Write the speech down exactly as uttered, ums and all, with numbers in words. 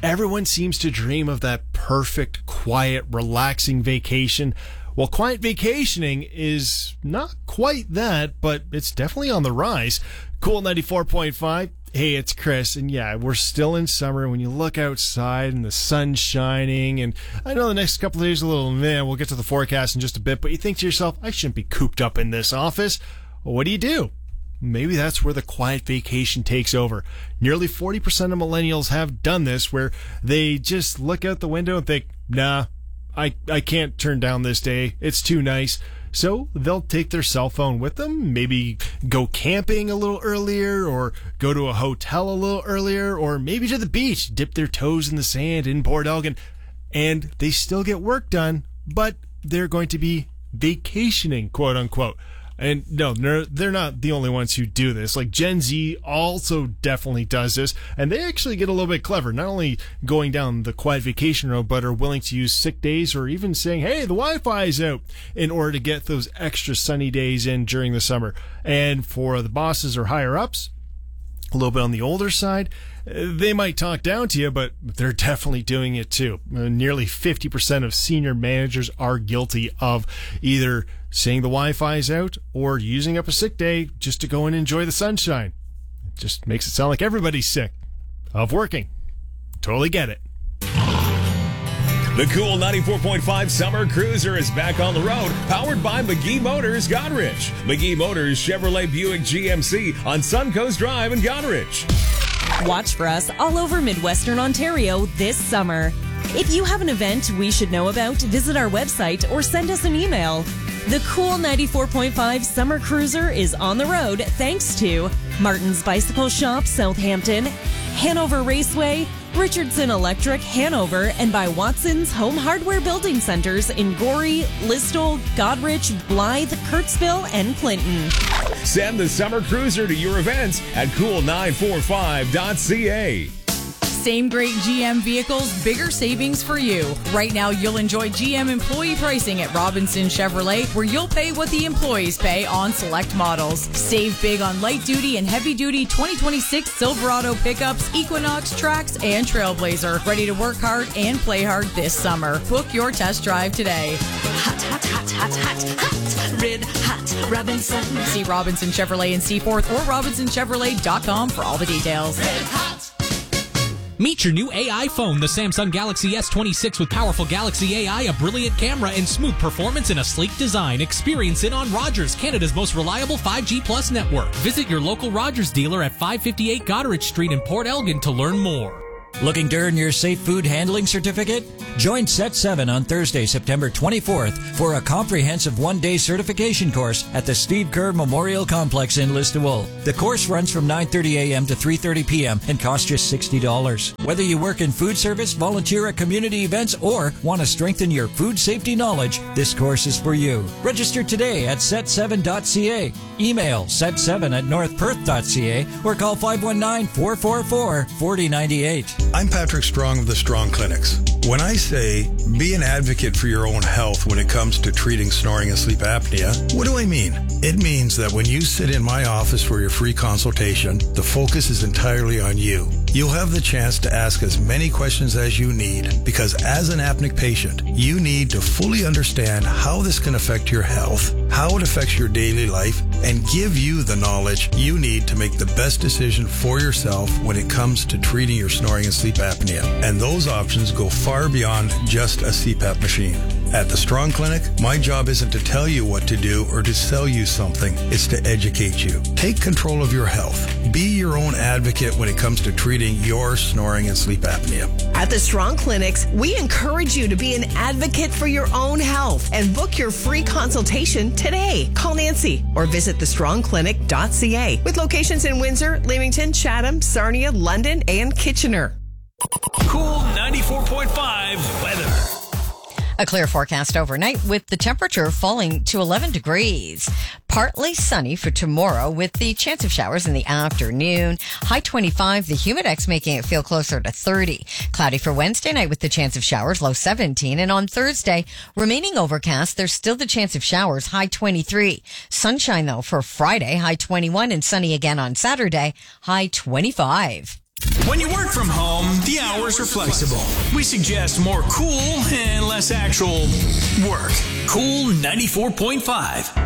Everyone seems to dream of that perfect, quiet, relaxing vacation. Well, quiet vacationing is not quite that, but it's definitely on the rise. Cool ninety-four point five. Hey, it's Chris, and yeah, we're still in summer. When you look outside and the sun's shining, and I know the next couple of days are a little, man, we'll get to the forecast in just a bit, but you think to yourself, I shouldn't be cooped up in this office. Well, what do you do? Maybe that's where the quiet vacation takes over. Nearly forty percent of millennials have done this, where they just look out the window and think, nah, I, I can't turn down this day. It's too nice. So they'll take their cell phone with them, maybe go camping a little earlier, or go to a hotel a little earlier, or maybe to the beach, dip their toes in the sand in Port Elgin, and they still get work done, but they're going to be vacationing, quote unquote. And no, they're, they're not the only ones who do this. Like Gen Z also definitely does this, and they actually get a little bit clever, not only going down the quiet vacation road, but are willing to use sick days or even saying, hey, the Wi-Fi is out, in order to get those extra sunny days in during the summer. And for the bosses or higher ups, a little bit on the older side, they might talk down to you, but they're definitely doing it too. Uh, nearly fifty percent of senior managers are guilty of either saying the Wi-Fi is out or using up a sick day just to go and enjoy the sunshine. It just makes it sound like everybody's sick of working. Totally get it. The Cool ninety-four point five Summer Cruiser is back on the road, powered by McGee Motors, Goderich. McGee Motors Chevrolet Buick G M C on Suncoast Drive in Goderich. Watch for us all over Midwestern Ontario this summer. If you have an event we should know about, visit our website or send us an email. The Cool ninety-four point five Summer Cruiser is on the road thanks to Martin's Bicycle Shop, Southampton, Hanover Raceway, Richardson Electric, Hanover, and by Watson's Home Hardware Building Centers in Gorey, Listowel, Goderich, Blythe, Kirksville, and Clinton. Send the Summer Cruiser to your events at cool nine four five dot c a. Same great G M vehicles, bigger savings for you. Right now, you'll enjoy G M employee pricing at Robinson Chevrolet, where you'll pay what the employees pay on select models. Save big on light-duty and heavy-duty twenty twenty-six Silverado pickups, Equinox, Trax, and Trailblazer. Ready to work hard and play hard this summer. Book your test drive today. Hot, hot, hot, hot, hot, hot. Red hot Robinson. See Robinson Chevrolet in Seaforth or robinson chevrolet dot com for all the details. Red hot. Meet your new A I phone, the Samsung Galaxy S twenty-six with powerful Galaxy A I, a brilliant camera, and smooth performance in a sleek design. Experience it on Rogers, Canada's most reliable five G Plus network. Visit your local Rogers dealer at five fifty-eight Goderich Street in Port Elgin to learn more. Looking to earn your Safe Food Handling Certificate? Join Set seven on Thursday, September twenty-fourth for a comprehensive one-day certification course at the Steve Kerr Memorial Complex in Listowel. The course runs from nine thirty a.m. to three thirty p.m. and costs just sixty dollars. Whether you work in food service, volunteer at community events, or want to strengthen your food safety knowledge, this course is for you. Register today at set seven dot c a. Email set seven at north perth dot c a or call five one nine, four four four, four zero nine eight. I'm Patrick Strong of the Strong Clinics. When I say be an advocate for your own health when it comes to treating snoring and sleep apnea, what do I mean? It means that when you sit in my office for your free consultation, the focus is entirely on you. You'll have the chance to ask as many questions as you need, because as an apneic patient, you need to fully understand how this can affect your health, how it affects your daily life, and give you the knowledge you need to make the best decision for yourself when it comes to treating your snoring and sleep apnea. And those options go far beyond just a C PAP machine. At the Strong Clinic, my job isn't to tell you what to do or to sell you something. It's to educate you. Take control of your health. Be your own advocate when it comes to treating your snoring and sleep apnea. At the Strong Clinics, we encourage you to be an advocate for your own health and book your free consultation today. Call Nancy or visit the strong clinic dot c a with locations in Windsor, Leamington, Chatham, Sarnia, London, and Kitchener. Cool ninety-four point five weather. A clear forecast overnight with the temperature falling to eleven degrees. Partly sunny for tomorrow with the chance of showers in the afternoon. High twenty-five, the humidex making it feel closer to thirty. Cloudy for Wednesday night with the chance of showers, low seventeen. And on Thursday, remaining overcast, there's still the chance of showers, high twenty-three. Sunshine though for Friday, high twenty-one, and sunny again on Saturday, high twenty-five. When you work from home, the hours are flexible. We suggest more cool and less actual work. Cool ninety-four point five.